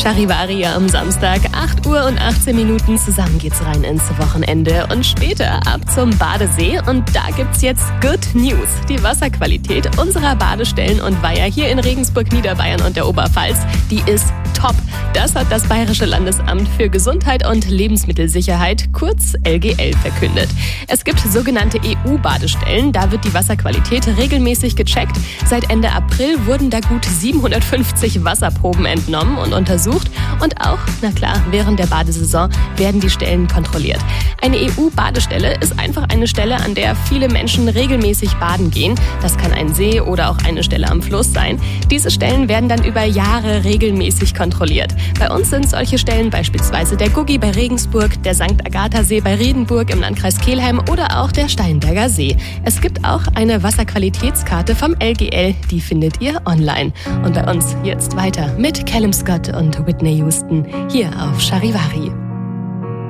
Charivari am Samstag, 8 Uhr und 18 Minuten. Zusammen geht's rein ins Wochenende und später ab zum Badesee. Und da gibt's jetzt Good News. Die Wasserqualität unserer Badestellen und Weiher hier in Regensburg, Niederbayern und der Oberpfalz, die ist top. Das hat das Bayerische Landesamt für Gesundheit und Lebensmittelsicherheit, kurz LGL, verkündet. Es gibt sogenannte EU-Badestellen, da wird die Wasserqualität regelmäßig gecheckt. Seit Ende April wurden da gut 750 Wasserproben entnommen und untersucht. Und auch, na klar, während der Badesaison werden die Stellen kontrolliert. Eine EU-Badestelle ist einfach eine Stelle, an der viele Menschen regelmäßig baden gehen. Das kann ein See oder auch eine Stelle am Fluss sein. Diese Stellen werden dann über Jahre regelmäßig kontrolliert. Bei uns sind solche Stellen beispielsweise der Guggi bei Regensburg, der St. Agatha-See bei Riedenburg im Landkreis Kelheim oder auch der Steinberger See. Es gibt auch eine Wasserqualitätskarte vom LGL, die findet ihr online. Und bei uns jetzt weiter mit Callum Scott und Whitney Houston hier auf Charivari.